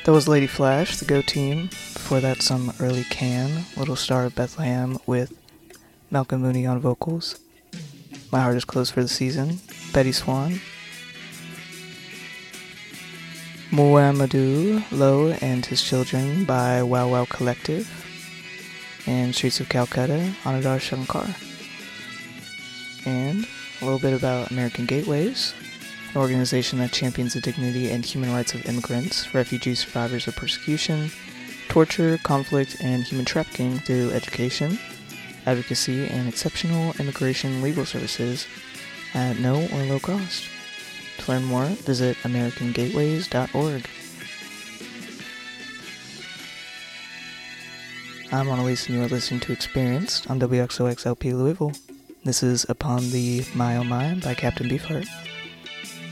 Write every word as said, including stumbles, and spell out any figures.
That was Lady Flash, the Go Team. Before that, some early Can, Little Star of Bethlehem with Malcolm Mooney on vocals. My Heart is Closed for the Season, Betty Swan. Muhammadu Lo and His Children by Wow Wow Collective. And Streets of Calcutta, Anandar Shankar. And a little bit about American Gateways, an organization that champions the dignity and human rights of immigrants, refugee survivors of persecution, torture, conflict, and human trafficking through education, advocacy, and exceptional immigration legal services at no or low cost. To learn more, visit american gateways dot org. I'm Annalise and you are listening to Experienced on W X O X L P Louisville. This is Upon the My Oh My by Captain Beefheart.